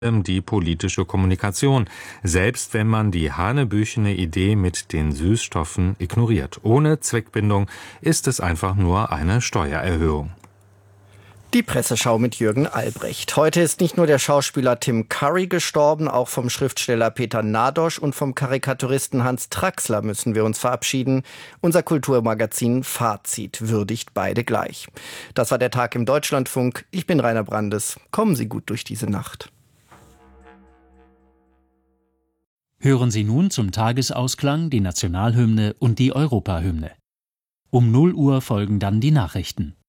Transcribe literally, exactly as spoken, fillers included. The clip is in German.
die politische Kommunikation, selbst wenn man die hanebüchene Idee mit den Süßstoffen ignoriert. Ohne Zweckbindung ist es einfach nur eine Steuererhöhung. Die Presseschau mit Jürgen Albrecht. Heute ist nicht nur der Schauspieler Tim Curry gestorben, auch vom Schriftsteller Peter Nadosch und vom Karikaturisten Hans Traxler müssen wir uns verabschieden. Unser Kulturmagazin Fazit würdigt beide gleich. Das war der Tag im Deutschlandfunk. Ich bin Rainer Brandes. Kommen Sie gut durch diese Nacht. Hören Sie nun zum Tagesausklang die Nationalhymne und die Europahymne. Um null Uhr folgen dann die Nachrichten.